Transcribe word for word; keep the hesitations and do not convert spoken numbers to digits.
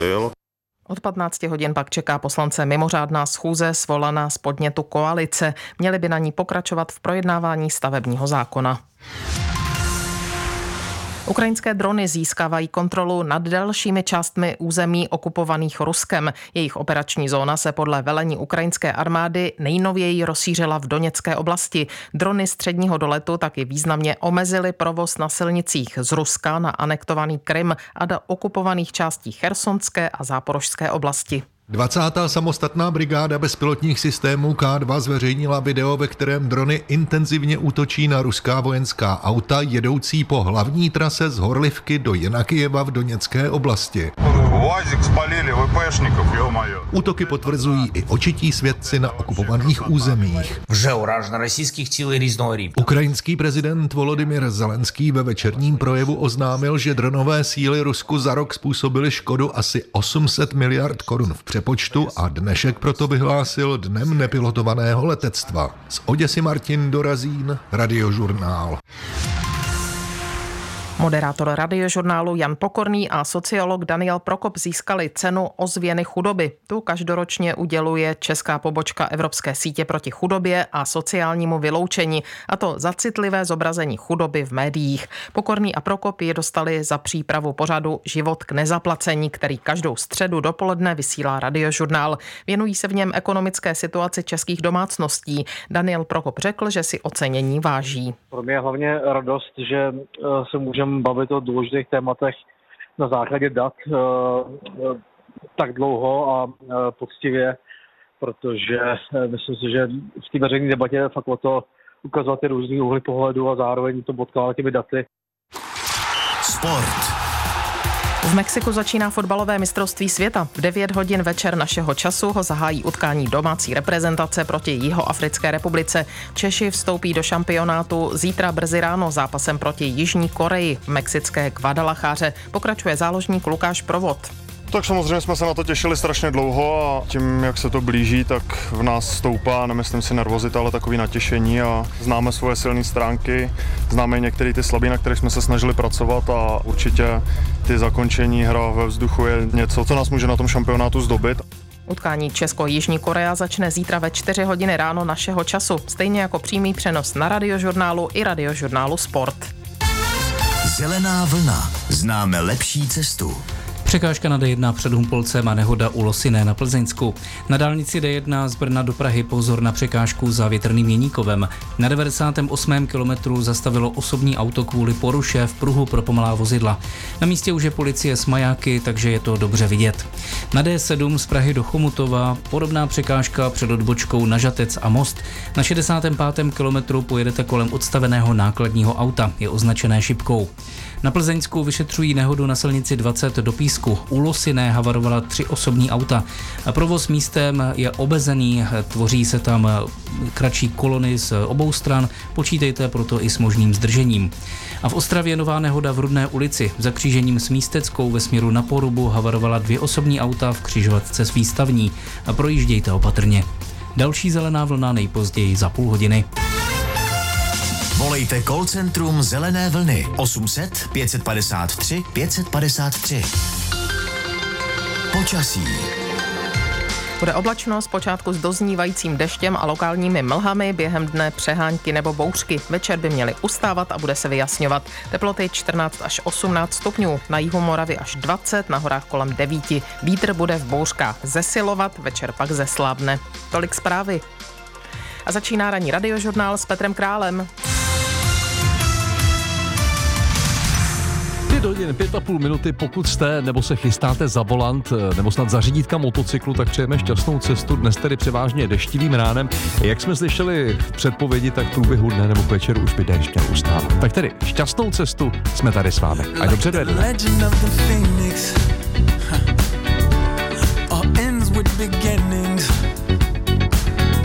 Od patnácti hodin pak čeká poslance mimořádná schůze svolaná z podnětu koalice. Měli by na ní pokračovat v projednávání stavebního zákona. Ukrajinské drony získávají kontrolu nad dalšími částmi území okupovaných Ruskem. Jejich operační zóna se podle velení ukrajinské armády nejnověji rozšířila v Doněcké oblasti. Drony středního doletu taky významně omezily provoz na silnicích z Ruska na anektovaný Krym a do okupovaných částí Chersonské a Záporožské oblasti. dvacátá samostatná brigáda bezpilotních systémů K dva zveřejnila video, ve kterém drony intenzivně útočí na ruská vojenská auta jedoucí po hlavní trase z Horlivky do Jenakijeva v Doněcké oblasti. Útoky potvrzují i očití svědci na okupovaných územích. Ukrajinský prezident Volodymyr Zelenský ve večerním projevu oznámil, že dronové síly Rusku za rok způsobily škodu asi osm set miliard korun v přepočtu a dnešek proto vyhlásil dnem nepilotovaného letectva. Z Oděsy Martin Dorazín, Radiožurnál. Moderátor Radiožurnálu Jan Pokorný a sociolog Daniel Prokop získali cenu Ozvěny chudoby. Tu každoročně uděluje česká pobočka Evropské sítě proti chudobě a sociálnímu vyloučení, a to za citlivé zobrazení chudoby v médiích. Pokorný a Prokop je dostali za přípravu pořadu Život k nezaplacení, který každou středu dopoledne vysílá Radiožurnál. Věnují se v něm ekonomické situaci českých domácností. Daniel Prokop řekl, že si ocenění váží. Pro mě je hlavně radost, že se můžeme bavit o důležitých tématech na základě dat e, tak dlouho a e, poctivě, protože e, myslím si, že v té veřejné debatě je fakt o to ukazovat ty různý úhly pohledu a zároveň to podkládat těmi daty. Sport. V Mexiku začíná fotbalové mistrovství světa. V devět hodin večer našeho času ho zahájí utkání domácí reprezentace proti Jihoafrické republice. Češi vstoupí do šampionátu zítra brzy ráno zápasem proti Jižní Koreji v mexické Guadalajáře. Pokračuje záložník Lukáš Provod. Tak samozřejmě jsme se na to těšili strašně dlouho a tím, jak se to blíží, tak v nás stoupá, nemyslím si nervozita, ale takový natěšení a známe svoje silné stránky, známe některé ty slabiny, na kterých jsme se snažili pracovat a určitě ty zakončení hra ve vzduchu je něco, co nás může na tom šampionátu zdobit. Utkání Česko-Jižní Korea začne zítra ve čtyři hodiny ráno našeho času, stejně jako přímý přenos na Radiožurnálu i Radiožurnálu Sport. Zelená vlna. Známe lepší cestu. Překážka na D jedna před Humpolcem a nehoda u Losiné na Plzeňsku. Na dálnici D jedna z Brna do Prahy pozor na překážku za Větrným Jeníkovem. Na devadesátém osmém kilometru zastavilo osobní auto kvůli poruše v pruhu pro pomalá vozidla. Na místě už je policie s majáky, takže je to dobře vidět. Na D sedm z Prahy do Chomutova podobná překážka před odbočkou na Žatec a Most. Na šedesátém pátém kilometru pojedete kolem odstaveného nákladního auta, je označené šipkou. Na Plzeňsku vyšetřují nehodu na silnici dvacet do Písku. U Losiné havarovala tři osobní auta. Provoz místem je obezený, tvoří se tam kratší kolony z obou stran, počítejte proto i s možným zdržením. A v Ostravě nová nehoda v Rudné ulici. Za křížením s Místeckou ve směru na Porubu havarovala dvě osobní auta v křižovatce s Výstavní. A projíždějte opatrně. Další zelená vlna nejpozději za půl hodiny. Volejte call centrum Zelené vlny osm set pět padesát tři pět padesát tři. Počasí. Bude oblačno, zpočátku s doznívajícím deštěm a lokálními mlhami, během dne přehánky nebo bouřky. Večer by měly ustávat a bude se vyjasňovat. Teploty čtrnáct až osmnáct stupňů, na jihu Moravy až dvacet, na horách kolem devět. Vítr bude v bouřkách zesilovat, večer pak zeslábne. Tolik zprávy. A začíná ranní Radiožurnál s Petrem Králem. pět hodin, pět a půl minuty, pokud jste nebo se chystáte za volant nebo snad za řídítka motocyklu, tak přejeme šťastnou cestu, dnes tedy převážně deštivým ránem. Jak jsme slyšeli v předpovědi, tak v průběhu dne nebo k večeru už by déšť měl ustávat. Tak tedy šťastnou cestu, jsme tady s vámi. A dobře dojedeme.